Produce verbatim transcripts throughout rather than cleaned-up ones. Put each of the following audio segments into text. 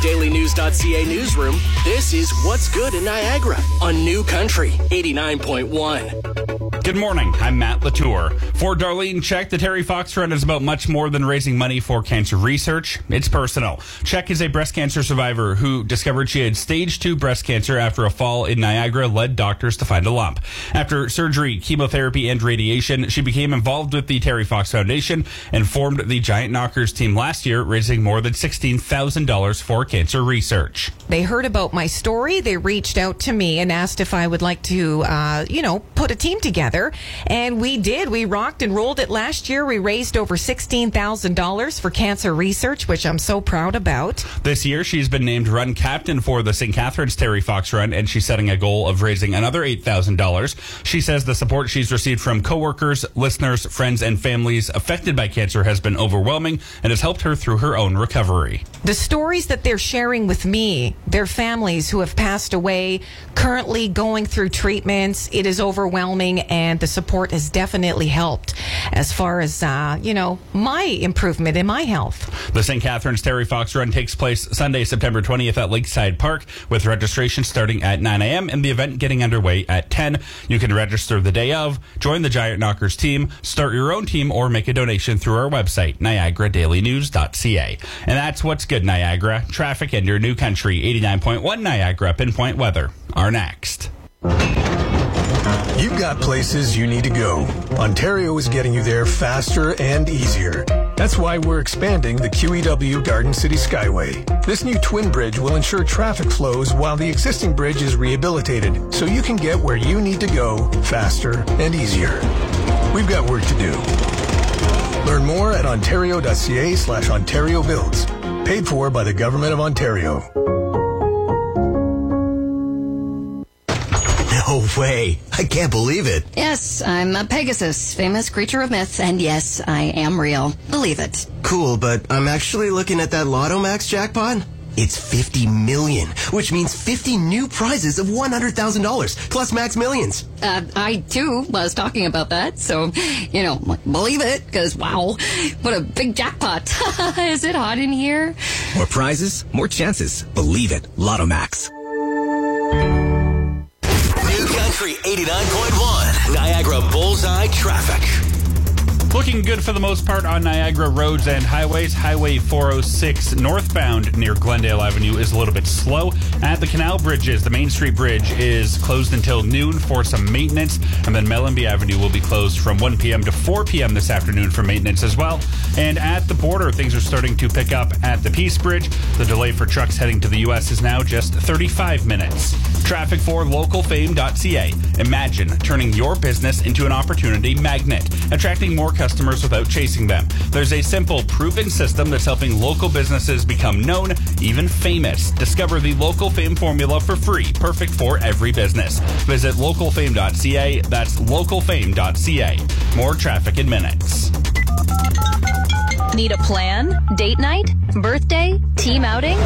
Daily News dot C A newsroom, this is What's Good in Niagara on New Country eighty-nine point one. Good morning. I'm Matt Latour. For Darlene Check, the Terry Fox Run is about much more than raising money for cancer research. It's personal. Check is a breast cancer survivor who discovered she had stage two breast cancer after a fall in Niagara led doctors to find a lump. After surgery, chemotherapy, and radiation, she became involved with the Terry Fox Foundation and formed the Giant Knockers team last year, raising more than sixteen thousand dollars for cancer research. They heard about my story. They reached out to me and asked if I would like to, uh, you know, put a team together. And we did. We rocked and rolled it last year. We raised over sixteen thousand dollars for cancer research, which I'm so proud about. This year, she's been named run captain for the Saint Catharines Terry Fox Run, and she's setting a goal of raising another eight thousand dollars. She says the support she's received from coworkers, listeners, friends, and families affected by cancer has been overwhelming and has helped her through her own recovery. The stories that they're sharing with me, their families who have passed away, currently going through treatments, it is overwhelming, and the support has definitely helped as far as, uh, you know, my improvement in my health. The Saint Catharines Terry Fox Run takes place Sunday, September twentieth at Lakeside Park, with registration starting at nine a.m. and the event getting underway at ten. You can register the day of, join the Giant Knockers team, start your own team, or make a donation through our website, Niagara Daily News dot C A. And that's What's Good, Niagara. Traffic and your New Country eighty-nine point one Niagara Pinpoint Weather are next. You've got places you need to go. Ontario is getting you there faster and easier. That's why we're expanding the Q E W Garden City Skyway. This new twin bridge will ensure traffic flows while the existing bridge is rehabilitated, so you can get where you need to go faster and easier. We've got work to do. Learn more at ontario dot C A slash Ontario Builds. Paid for by the Government of Ontario. No way. I can't believe it. Yes, I'm a Pegasus, famous creature of myth, and yes, I am real. Believe it. Cool, but I'm actually looking at that Lotto Max jackpot. It's fifty million, which means fifty new prizes of one hundred thousand dollars, plus Max Millions. Uh, I, too, was talking about that, so, you know, believe it, because, wow, what a big jackpot. Is it hot in here? More prizes, more chances. Believe it. Lotto Max. eighty-nine point one Niagara Bullseye Traffic. Looking good for the most part on Niagara roads and highways. Highway four oh six northbound near Glendale Avenue is a little bit slow. At the canal bridges, the Main Street Bridge is closed until noon for some maintenance, and then Mellenby Avenue will be closed from one p.m. to four p.m. this afternoon for maintenance as well. And at the border, things are starting to pick up at the Peace Bridge. The delay for trucks heading to the U S is now just thirty-five minutes. Traffic for local fame dot C A. Imagine turning your business into an opportunity magnet, attracting more customers without chasing them. There's a simple, proven system that's helping local businesses become known, even famous. Discover the Local Fame formula for free, perfect for every business. Visit local fame dot C A. That's local fame dot C A. More traffic in minutes. Need a plan? Date night? Birthday? Team outing?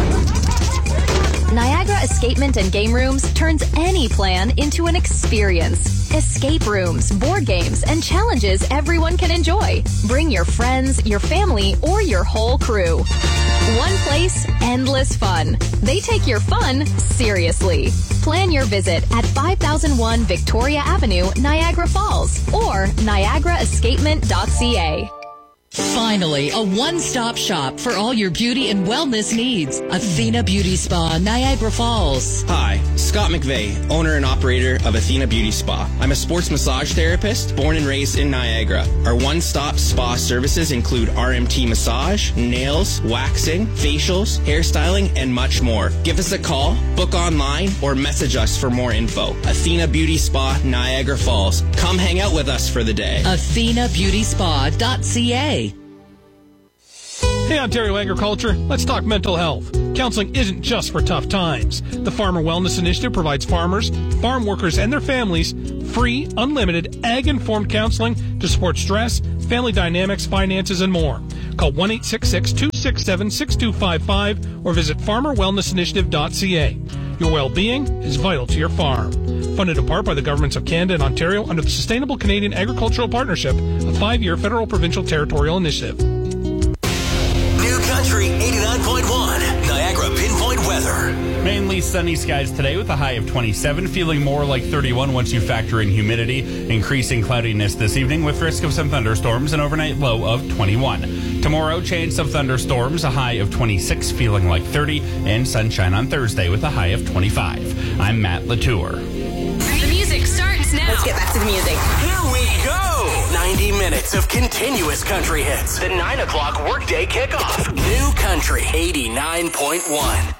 Niagara Escapement and Game Rooms turns any plan into an experience. Escape rooms, board games, and challenges everyone can enjoy. Bring your friends, your family, or your whole crew. One place, endless fun. They take your fun seriously. Plan your visit at five thousand one Victoria Avenue, Niagara Falls, or Niagara Escapement dot C A. Finally, a one-stop shop for all your beauty and wellness needs. Athena Beauty Spa, Niagara Falls. Hi, Scott McVeigh, owner and operator of Athena Beauty Spa. I'm a sports massage therapist, born and raised in Niagara. Our one-stop spa services include R M T massage, nails, waxing, facials, hairstyling, and much more. Give us a call, book online, or message us for more info. Athena Beauty Spa, Niagara Falls. Come hang out with us for the day. Athena Beauty Spa dot C A. Hey, Ontario Agriculture, let's talk mental health. Counseling isn't just for tough times. The Farmer Wellness Initiative provides farmers, farm workers, and their families free, unlimited, ag-informed counseling to support stress, family dynamics, finances, and more. Call one eight six six, two six seven, six two five five or visit farmer wellness initiative dot C A. Your well-being is vital to your farm. Funded in part by the governments of Canada and Ontario under the Sustainable Canadian Agricultural Partnership, a five-year federal provincial territorial initiative. New Country eighty-nine point one Niagara Pinpoint Mainly sunny skies today with a high of twenty-seven, feeling more like thirty-one once you factor in humidity. Increasing cloudiness this evening with risk of some thunderstorms, an overnight low of twenty-one. Tomorrow, chance of thunderstorms, a high of twenty-six, feeling like thirty, and sunshine on Thursday with a high of twenty-five. I'm Matt Latour. The music starts now. Let's get back to the music. Here we go. ninety minutes of continuous country hits. The nine o'clock workday kickoff. New Country eighty-nine point one.